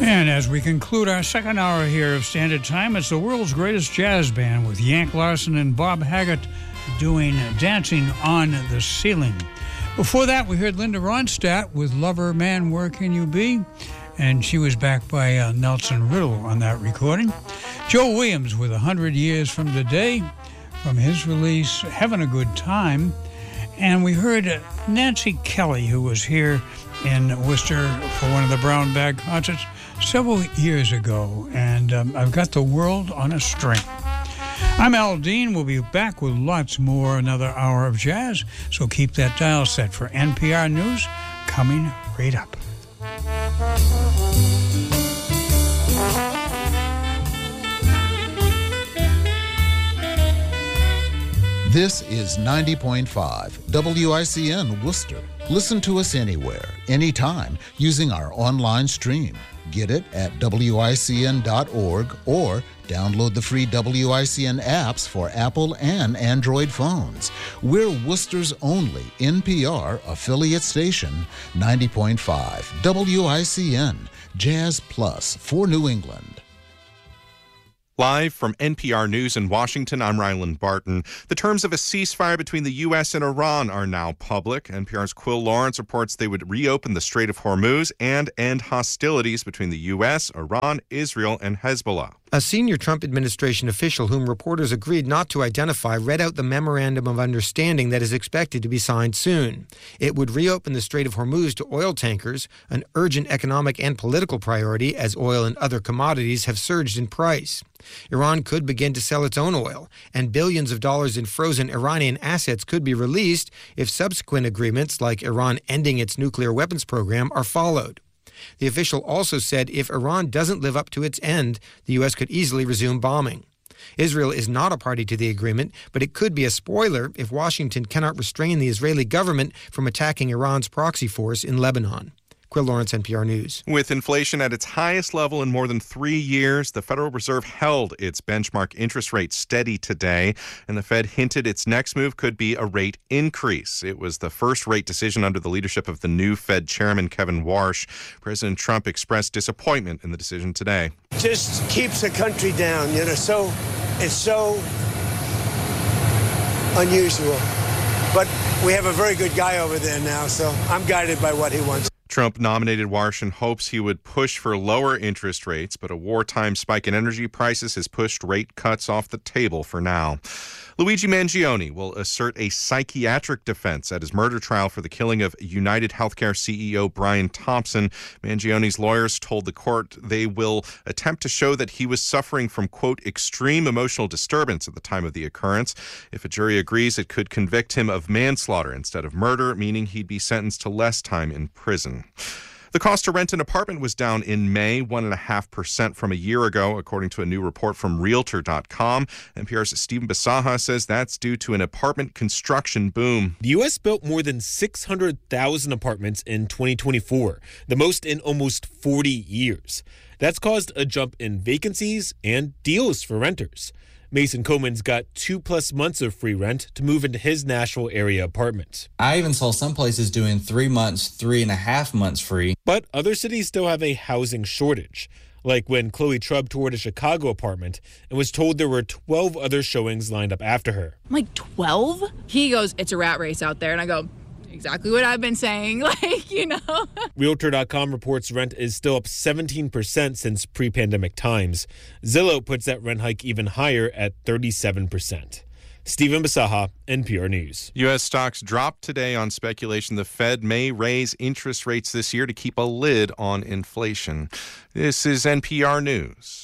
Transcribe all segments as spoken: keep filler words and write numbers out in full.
And as we conclude our second hour here of Standard Time, it's the world's greatest jazz band with Yank Larson and Bob Haggart doing Dancing on the Ceiling. Before that, we heard Linda Ronstadt with Lover Man, Where Can You Be? And she was backed by uh, Nelson Riddle on that recording. Joe Williams with one hundred Years from Today from his release, Having a Good Time. And we heard uh, Nancy Kelly, who was here in Worcester for one of the Brown Bag concerts several years ago. And um, I've got the world on a string. I'm Al Dean. We'll be back with lots more, another hour of jazz. So keep that dial set for N P R News coming right up. This is ninety point five W I C N Worcester. Listen to us anywhere, anytime, using our online stream. Get it at W I C N dot org or download the free W I C N apps for Apple and Android phones. We're Worcester's only N P R affiliate station, ninety point five W I C N, Jazz Plus for New England. Live from N P R News in Washington, I'm Ryland Barton. The terms of a ceasefire between the U S and Iran are now public. N P R's Quill Lawrence reports they would reopen the Strait of Hormuz and end hostilities between the U S, Iran, Israel, and Hezbollah. A senior Trump administration official whom reporters agreed not to identify read out the memorandum of understanding that is expected to be signed soon. It would reopen the Strait of Hormuz to oil tankers, an urgent economic and political priority as oil and other commodities have surged in price. Iran could begin to sell its own oil, and billions of dollars in frozen Iranian assets could be released if subsequent agreements, like Iran ending its nuclear weapons program, are followed. The official also said if Iran doesn't live up to its end, the U S could easily resume bombing. Israel is not a party to the agreement, but it could be a spoiler if Washington cannot restrain the Israeli government from attacking Iran's proxy force in Lebanon. Quill Lawrence, N P R News. With inflation at its highest level in more than three years, the Federal Reserve held its benchmark interest rate steady today, and the Fed hinted its next move could be a rate increase. It was the first rate decision under the leadership of the new Fed chairman, Kevin Warsh. President Trump expressed disappointment in the decision today. Just keeps the country down, you know, so it's so unusual. But we have a very good guy over there now, so I'm guided by what he wants. Trump nominated Warsh in hopes he would push for lower interest rates, but a wartime spike in energy prices has pushed rate cuts off the table for now. Luigi Mangione will assert a psychiatric defense at his murder trial for the killing of United Healthcare C E O Brian Thompson. Mangione's lawyers told the court they will attempt to show that he was suffering from, quote, extreme emotional disturbance at the time of the occurrence. If a jury agrees, it could convict him of manslaughter instead of murder, meaning he'd be sentenced to less time in prison. The cost to rent an apartment was down in May, one point five percent from a year ago, according to a new report from Realtor dot com. N P R's Stephen Basaha says that's due to an apartment construction boom. The U S built more than six hundred thousand apartments in twenty twenty-four, the most in almost forty years. That's caused a jump in vacancies and deals for renters. Mason Coleman's got two plus months of free rent to move into his Nashville area apartment. I even saw some places doing three months, three and a half months free. But other cities still have a housing shortage. Like when Chloe Trubb toured a Chicago apartment and was told there were twelve other showings lined up after her. I'm like, twelve? He goes, it's a rat race out there. And I go, exactly what I've been saying, like, you know. Realtor dot com reports rent is still up seventeen percent since pre-pandemic times. Zillow puts that rent hike even higher at thirty-seven percent. Stephen Basaha, N P R News. U S stocks dropped today on speculation the Fed may raise interest rates this year to keep a lid on inflation. This is N P R News.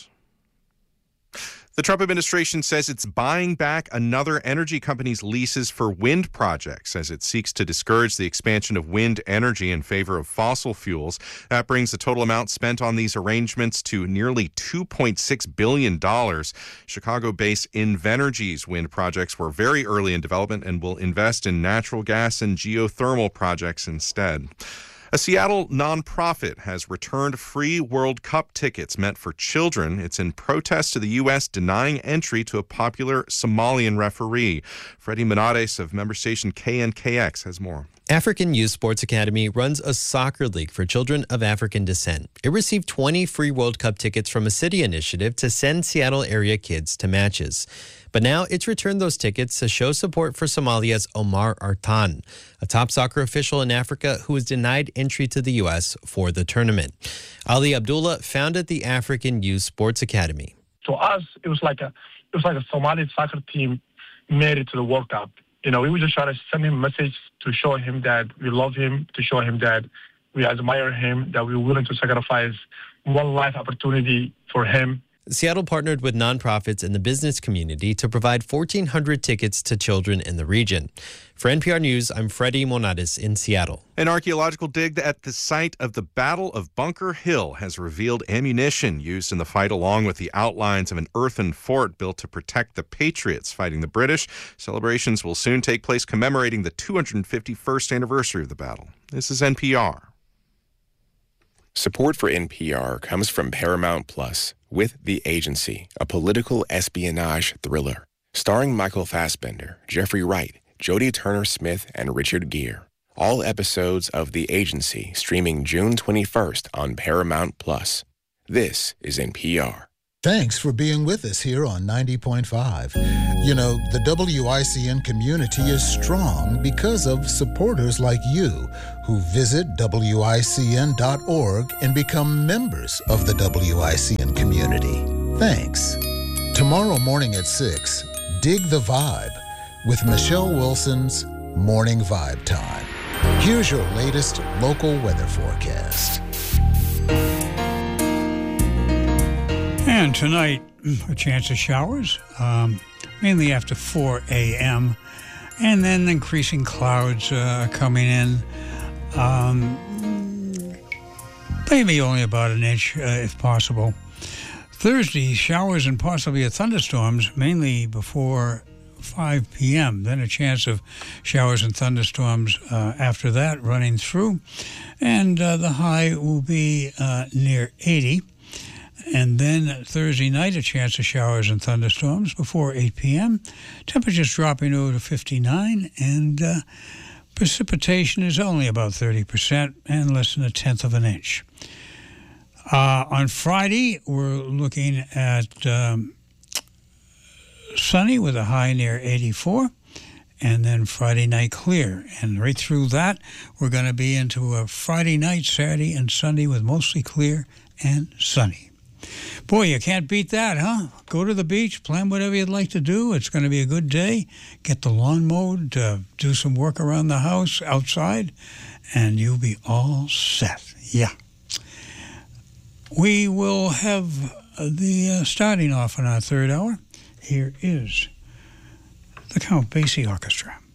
The Trump administration says it's buying back another energy company's leases for wind projects as it seeks to discourage the expansion of wind energy in favor of fossil fuels. That brings the total amount spent on these arrangements to nearly two point six billion dollars. Chicago-based Invenergy's wind projects were very early in development and will invest in natural gas and geothermal projects instead. A Seattle nonprofit has returned free World Cup tickets meant for children. It's in protest to the U S denying entry to a popular Somalian referee. Freddie Menades of member station K N K X has more. African Youth Sports Academy runs a soccer league for children of African descent. It received twenty free World Cup tickets from a city initiative to send Seattle area kids to matches. But now it's returned those tickets to show support for Somalia's Omar Artan, a top soccer official in Africa who was denied entry to the U S for the tournament. Ali Abdullah founded the African Youth Sports Academy. To us, it was like a it was like a Somali soccer team made it to the World Cup. You know, we would just try to send him a message to show him that we love him, to show him that we admire him, that we're willing to sacrifice one life opportunity for him. Seattle partnered with nonprofits in the business community to provide fourteen hundred tickets to children in the region. For N P R News, I'm Freddie Monades in Seattle. An archaeological dig at the site of the Battle of Bunker Hill has revealed ammunition used in the fight, along with the outlines of an earthen fort built to protect the Patriots fighting the British. Celebrations will soon take place commemorating the two hundred fifty-first anniversary of the battle. This is N P R. Support for N P R comes from Paramount Plus with The Agency, a political espionage thriller starring Michael Fassbender, Jeffrey Wright, Jodie Turner-Smith, and Richard Gere. All episodes of The Agency streaming June twenty-first on Paramount Plus. This is N P R. Thanks for being with us here on ninety point five. You know, the W I C N community is strong because of supporters like you who visit W I C N dot org and become members of the W I C N community. Thanks. Tomorrow morning at six, Dig the Vibe with Michelle Wilson's Morning Vibe Time. Here's your latest local weather forecast. And tonight, a chance of showers, um, mainly after four a.m., and then increasing clouds uh, coming in. Um, maybe only about an inch, uh, if possible. Thursday, showers and possibly a thunderstorms, mainly before five p.m. Then a chance of showers and thunderstorms uh, after that running through. And uh, the high will be uh, near eighty. And then Thursday night, a chance of showers and thunderstorms before eight p.m. Temperatures dropping over to fifty-nine, and uh, precipitation is only about thirty percent and less than a tenth of an inch. Uh, on Friday, we're looking at um, sunny with a high near eighty-four, and then Friday night clear. And right through that, we're going to be into a Friday night, Saturday, and Sunday with mostly clear and sunny. Boy, you can't beat that, huh? Go to the beach, plan whatever you'd like to do. It's going to be a good day. Get the lawn mowed, uh, do some work around the house, outside, and you'll be all set. Yeah. We will have the uh, starting off in our third hour. Here is the Count Basie Orchestra.